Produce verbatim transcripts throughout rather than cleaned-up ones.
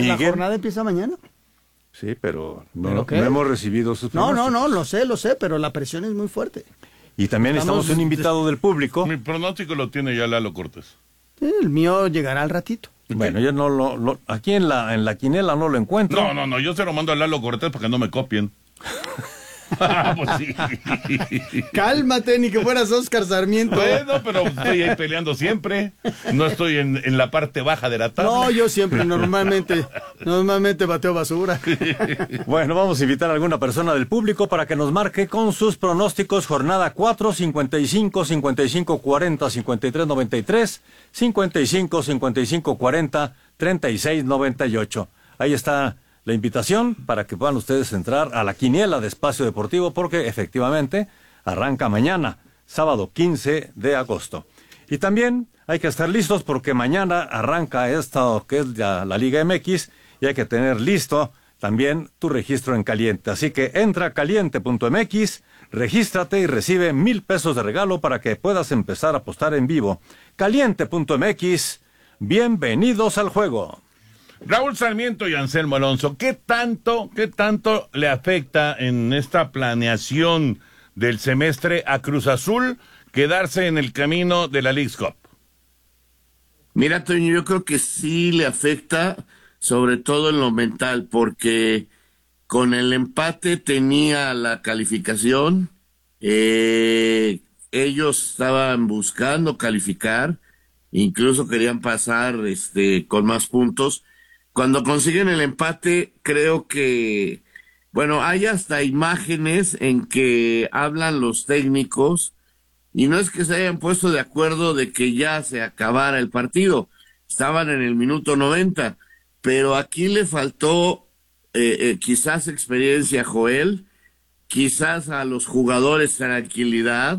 la jornada empieza mañana. Sí, pero no, ¿Pero qué? no hemos recibido sus No, pronósticos. no, no, lo sé, lo sé, pero la presión es muy fuerte. Y también Estamos- estamos un invitado del público. Mi pronóstico lo tiene ya Lalo Cortés. Sí, el mío llegará al ratito. Bueno, yo no lo, lo- aquí en la en la quinela no lo encuentro. No, no, no, yo se lo mando a Lalo Cortés para que no me copien. Pues sí. Cálmate, ni que fueras Oscar Sarmiento. Bueno, pero estoy ahí peleando siempre. No estoy en, en la parte baja de la tabla. No, yo siempre, normalmente, normalmente bateo basura. Bueno, vamos a invitar a alguna persona del público para que nos marque con sus pronósticos. Jornada cuatro, cincuenta y cinco, cincuenta y cinco, cuarenta, cincuenta y tres, noventa y tres, cincuenta y cinco, cincuenta y cinco, cuarenta, treinta y seis, noventa y ocho. Ahí está la invitación para que puedan ustedes entrar a la quiniela de Espacio Deportivo, porque efectivamente arranca mañana, sábado quince de agosto. Y también hay que estar listos porque mañana arranca esto que es la, la Liga M X y hay que tener listo también tu registro en Caliente. Así que entra a caliente punto m x, regístrate y recibe mil pesos de regalo para que puedas empezar a apostar en vivo. caliente punto m x, bienvenidos al juego. Raúl Sarmiento y Anselmo Alonso, ¿qué tanto, qué tanto le afecta en esta planeación del semestre a Cruz Azul quedarse en el camino de la Leagues Cup? Mira, Toño, yo creo que sí le afecta, sobre todo en lo mental, porque con el empate tenía la calificación, eh, ellos estaban buscando calificar, incluso querían pasar este con más puntos. Cuando consiguen el empate, creo que, bueno, hay hasta imágenes en que hablan los técnicos, y no es que se hayan puesto de acuerdo de que ya se acabara el partido, estaban en el minuto noventa, pero aquí le faltó eh, eh, quizás experiencia a Joel, quizás a los jugadores tranquilidad,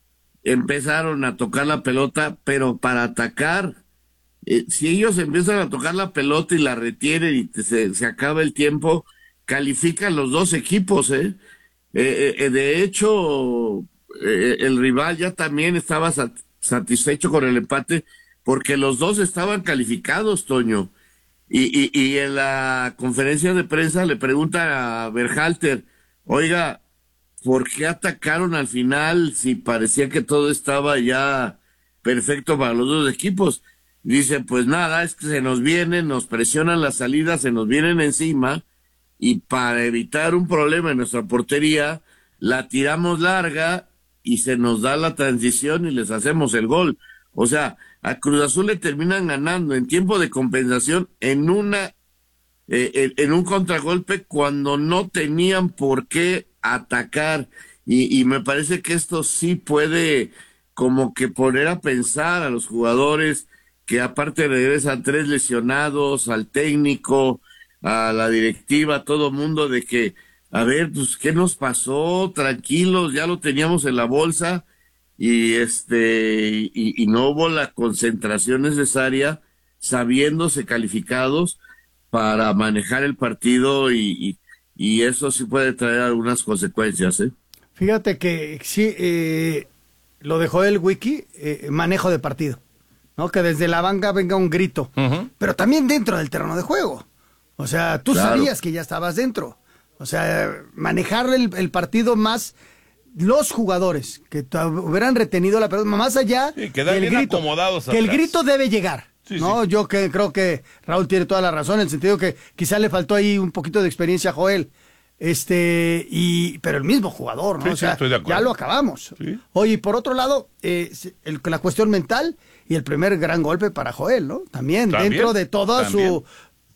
empezaron a tocar la pelota, pero para atacar. Eh, si ellos empiezan a tocar la pelota y la retienen y te, se, se acaba el tiempo, califican los dos equipos, ¿eh? eh, eh de hecho, eh, el rival ya también estaba sat satisfecho con el empate porque los dos estaban calificados, Toño. Y, y, y en la conferencia de prensa le pregunta a Berhalter, oiga, ¿por qué atacaron al final si parecía que todo estaba ya perfecto para los dos equipos? Dice, pues nada, es que se nos vienen, nos presionan las salidas, se nos vienen encima, y para evitar un problema en nuestra portería, la tiramos larga y se nos da la transición y les hacemos el gol. O sea, a Cruz Azul le terminan ganando en tiempo de compensación en una eh, en, en un contragolpe cuando no tenían por qué atacar. Y, y me parece que esto sí puede como que poner a pensar a los jugadores, que aparte regresan tres lesionados, al técnico, a la directiva, a todo mundo, de que, a ver, pues, ¿qué nos pasó? Tranquilos, ya lo teníamos en la bolsa, y este, y, y no hubo la concentración necesaria, sabiéndose calificados para manejar el partido, y, y, y eso sí puede traer algunas consecuencias, ¿eh? Fíjate que sí, eh, lo dejó el wiki, eh, manejo de partido, ¿no? Que desde la banca venga un grito, uh-huh. Pero también dentro del terreno de juego. O sea, tú claro. sabías que ya estabas dentro. O sea, manejar el, el partido más los jugadores que hubieran retenido la pelota, más allá sí, que del grito. Acomodados que el grito debe llegar. Sí, no, sí. Yo que creo que Raúl tiene toda la razón, en el sentido que quizá le faltó ahí un poquito de experiencia a Joel. Este, y, pero el mismo jugador, ¿no? Sí, o sea, sí, estoy de acuerdo. ya lo acabamos. Sí. Oye, por otro lado, eh, el, la cuestión mental y el primer gran golpe para Joel, ¿no? También, ¿También? dentro de toda ¿También? su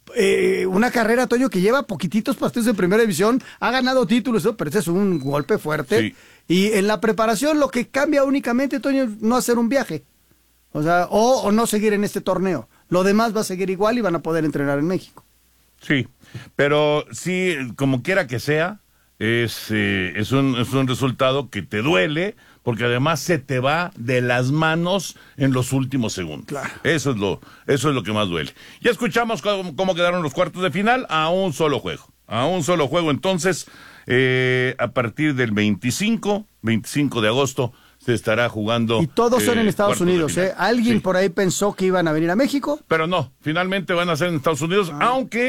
eh, una carrera, Toño, que lleva poquititos partidos en primera división, ha ganado títulos, ¿no? Pero ese es un golpe fuerte. Sí. Y en la preparación lo que cambia únicamente, Toño, es no hacer un viaje. O sea, o, o no seguir en este torneo. Lo demás va a seguir igual y van a poder entrenar en México. Sí, pero sí, como quiera que sea, es, eh, es, un, es un resultado que te duele, porque además se te va de las manos en los últimos segundos. Claro. Eso es lo, eso es lo que más duele. Ya escuchamos cómo, cómo quedaron los cuartos de final a un solo juego. A un solo juego, entonces, eh, a partir del veinticinco, veinticinco de agosto, se estará jugando. Y todos eh, son en Estados Unidos, ¿eh? ¿Alguien sí. por ahí pensó que iban a venir a México? Pero no, finalmente van a ser en Estados Unidos, ah. aunque